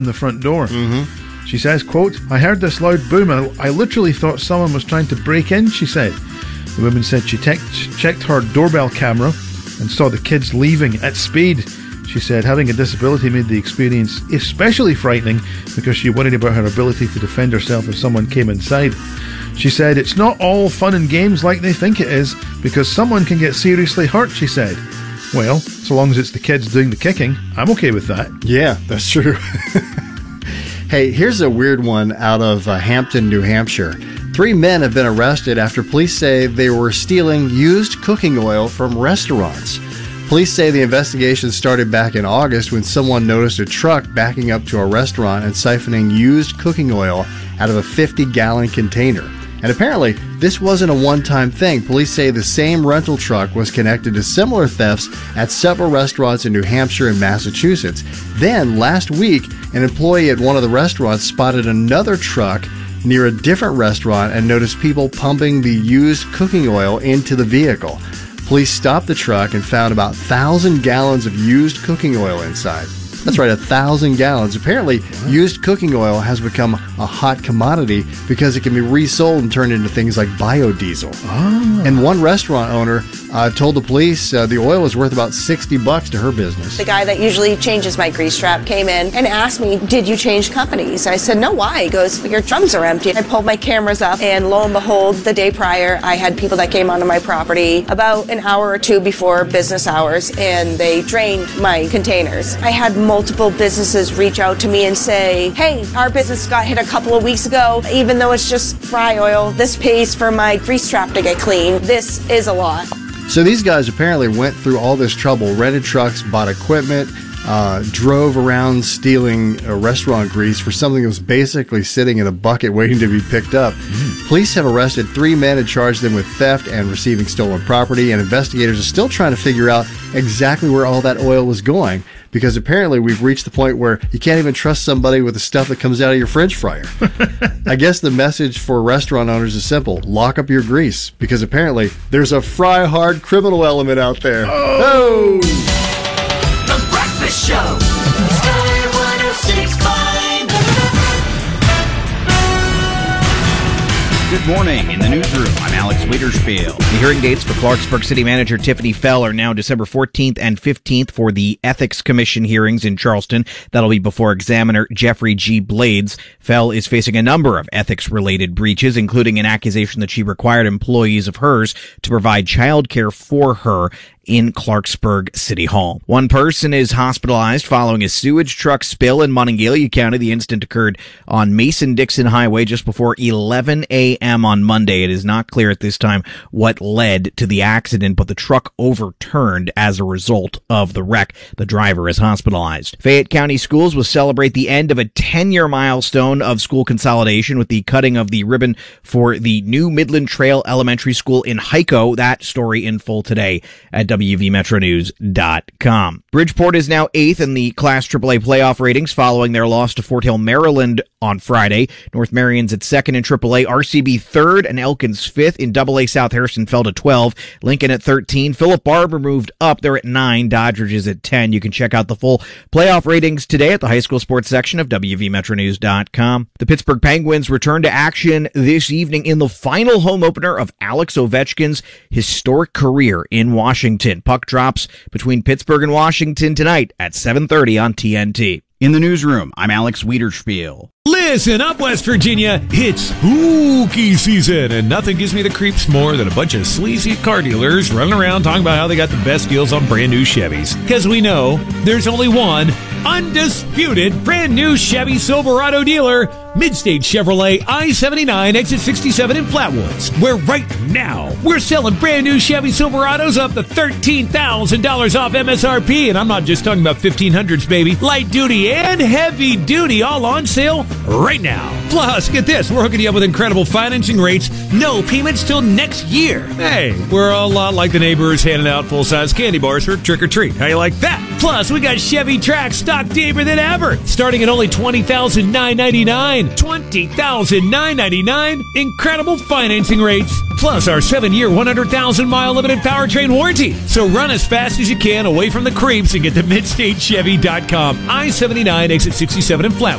the front door. Mm-hmm. She says, quote, "I heard this loud boom. I literally thought someone was trying to break in," she said. The woman said she checked her doorbell camera and saw the kids leaving at speed. She said having a disability made the experience especially frightening because she worried about her ability to defend herself if someone came inside. She said, "It's not all fun and games like they think it is because someone can get seriously hurt," she said. Well, so long as it's the kids doing the kicking, I'm okay with that. Yeah, that's true. Hey, here's a weird one out of Hampton, New Hampshire. 3 men have been arrested after police say they were stealing used cooking oil from restaurants. Police say the investigation started back in August when someone noticed a truck backing up to a restaurant and siphoning used cooking oil out of a 50-gallon container. And apparently, this wasn't a one-time thing. Police say the same rental truck was connected to similar thefts at several restaurants in New Hampshire and Massachusetts. Then, last week, an employee at one of the restaurants spotted another truck near a different restaurant and noticed people pumping the used cooking oil into the vehicle. Police stopped the truck and found about 1,000 gallons of used cooking oil inside. That's right, 1,000 gallons. Apparently, used cooking oil has become a hot commodity because it can be resold and turned into things like biodiesel. Ah. And one restaurant owner told the police the oil was worth about $60 to her business. The guy that usually changes my grease trap came in and asked me, "Did you change companies?" I said, "No, why?" He goes, "Your drums are empty." I pulled my cameras up, and lo and behold, the day prior, I had people that came onto my property about an hour or two before business hours, and they drained my containers. I had multiple businesses reach out to me and say, "Hey, our business got hit a couple of weeks ago. Even though it's just fry oil, this pays for my grease trap to get clean. This is a lot." So these guys apparently went through all this trouble, rented trucks, bought equipment, drove around stealing restaurant grease for something that was basically sitting in a bucket waiting to be picked up. Police have arrested 3 men and charged them with theft and receiving stolen property, and investigators are still trying to figure out exactly where all that oil was going, because apparently we've reached the point where you can't even trust somebody with the stuff that comes out of your French fryer. I guess the message for restaurant owners is simple: lock up your grease, because apparently there's a fry-hard criminal element out there. Oh! The Breakfast Show. Sky 106.5. Good morning. In the newsroom, I'm Alex Wiederspiel. The hearing dates for Clarksburg City Manager Tiffany Fell are now December 14th and 15th for the Ethics Commission hearings in Charleston. That'll be before examiner Jeffrey G. Blades. Fell is facing a number of ethics-related breaches, including an accusation that she required employees of hers to provide child care for her in Clarksburg City Hall. One person is hospitalized following a sewage truck spill in Monongalia County. The incident occurred on Mason-Dixon Highway just before 11 a.m. on Monday. It is not clear at this time what led to the accident, but the truck overturned as a result of the wreck. The driver is hospitalized. Fayette County Schools will celebrate the end of a 10-year milestone of school consolidation with the cutting of the ribbon for the new Midland Trail Elementary School in Hico. That story in full today at WVMetroNews.com. Bridgeport is now 8th in the Class AAA playoff ratings following their loss to Fort Hill, Maryland on Friday. North Marion's at 2nd in AAA, RCB 3rd, and Elkins 5th. In AA, South Harrison fell to 12, Lincoln at 13. Philip Barber moved up. They're at 9. Doddridge is at 10. You can check out the full playoff ratings today at the high school sports section of WVMetroNews.com. The Pittsburgh Penguins return to action this evening in the final home opener of Alex Ovechkin's historic career in Washington. Puck drops between Pittsburgh and Washington tonight at 7:30 on TNT. In the newsroom, I'm Alex Wiederspiel. Listen up, West Virginia. It's spooky season, and nothing gives me the creeps more than a bunch of sleazy car dealers running around talking about how they got the best deals on brand new Chevys. Because we know there's only one undisputed brand new Chevy Silverado dealer, Midstate Chevrolet I-79 exit 67 in Flatwoods, where right now we're selling brand new Chevy Silverados up to $13,000 off MSRP, and I'm not just talking about 1500s, baby. Light duty and heavy duty all on sale right now. Plus, get this, we're hooking you up with incredible financing rates, no payments till next year. Hey, we're a lot like the neighbors handing out full-size candy bars for trick-or-treat. How you like that? Plus, we got Chevy Trax stock deeper than ever, starting at only $20,999. $20,999. Incredible financing rates. Plus, our 7-year, 100,000-mile limited powertrain warranty. So run as fast as you can away from the creeps and get to MidstateChevy.com. I-79, exit 67 in Flatwood.